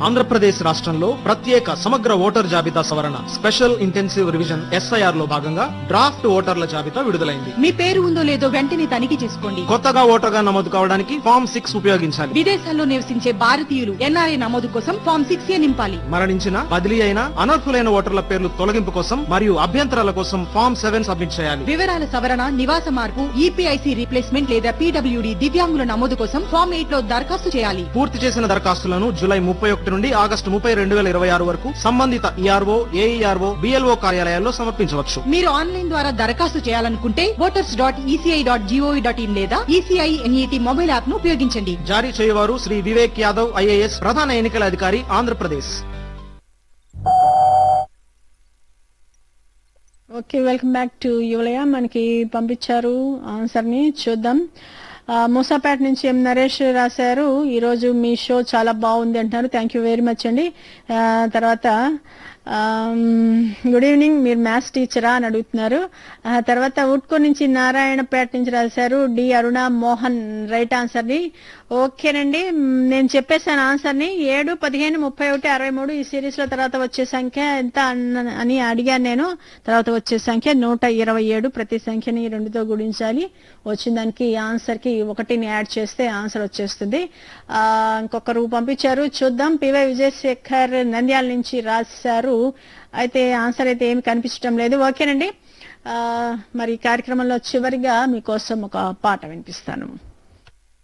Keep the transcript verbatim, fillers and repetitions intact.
ఆంధ్రప్రదేశ్ రాష్ట్రంలో ప్రత్యేక సమగ్ర ఓటర్ జాబితా సవరణ స్పెషల్ ఇంటెన్సివ్ రివిజన్ ఎస్ఐఆర్ లో భాగంగా డ్రాఫ్ట్ ఓటర్ల జాబితా విడుదలైంది. మీ పేరు ఉందో లేదో వెంటనే తనిఖీ చేసుకోండి. కొత్తగా ఓటర్గా నమోదు కావడానికి ఫామ్ సిక్స్ ఉపయోగించాలి. విదేశాల్లో నివసించే భారతీయులు ఎన్ఆర్ఐ నమోదు కోసం ఫామ్ సిక్స్ ఏ నింపాలి. మరణించిన, బదిలీ అయిన, అనర్హులైన ఓటర్ల పేర్లు తొలగింపు కోసం మరియు అభ్యంతరాల కోసం ఫామ్ సెవెన్ సబ్మిట్ చేయాలి. వివరాల సవరణ, నివాస మార్పు, ఈపీఐసి రీప్లేస్మెంట్ లేదా పీడబ్ల్యూడీ దివ్యాంగుల నమోదు కోసం ఫామ్ ఎయిట్ లో దరఖాస్తు చేయాలి. పూర్తి చేసిన దరఖాస్తులను జూలై ముప్పై ఒకటి నుండి ఆగస్టు ముప్పై రెండు వేల ఇరవై ఆరు వరకు సంబంధిత ఈఆర్ఓ, ఏఈఆర్ఓ, బిఎల్ఓ కార్యాలయాల్లో సమర్పించవచ్చు. మీరు ఆన్లైన్ ద్వారా దరఖాస్తు చేయాలనుకుంటే voters dot ECI dot GOV dot in లేదా ఈసీఐ ఎన్ఈటీ మొబైల్ యాప్ ను ఉపయోగించండి. జారీ చేయవారు శ్రీ వివేక్ యాదవ్ ఐఏఎస్, ప్రధాన ఎన్నికల అధికారి, Andhra Pradesh. Okay, welcome back to యువలయ. మనకి పంపించారు ఆన్సర్ ని, చూద్దాం. మూసాపేట నుంచి ఎం నరేష్ రాశారు, ఈరోజు మీ షో చాలా బాగుంది అంటున్నారు. థ్యాంక్ యూ వెరీ మచ్ అండి. తర్వాత గుడ్ ఈవినింగ్, మీరు మ్యాథ్స్ టీచరా అని అడుగుతున్నారు. తర్వాత ఉట్కో నుంచి నారాయణపేట నుంచి రాశారు డి అరుణ మోహన్ రైట్ ఆన్సర్ ని. ఓకేనండి, నేను చెప్పేశాను ఆన్సర్ ని. ఏడు పదిహేను ముప్పై ఒకటి అరవై మూడు ఈ సిరీస్ లో తర్వాత వచ్చే సంఖ్య ఎంత అని అడిగాను నేను. తర్వాత వచ్చే సంఖ్య నూట ఇరవై ఏడు. ప్రతి సంఖ్యని రెండుతో గుణించాలి. వచ్చిన దానికి ఆన్సర్ కి ఒకటిని యాడ్ చేస్తే ఆన్సర్ వచ్చేస్తుంది. ఆ ఇంకొకరు పంపించారు, చూద్దాం. పివై విజయశేఖర్ నంద్యాల నుంచి రాశారు. అయితే ఆన్సర్ అయితే ఏమి కనిపించడం లేదు. ఓకేనండి, ఆ మరి కార్యక్రమంలో చివరిగా మీకోసం ఒక పాట వినిపిస్తాను.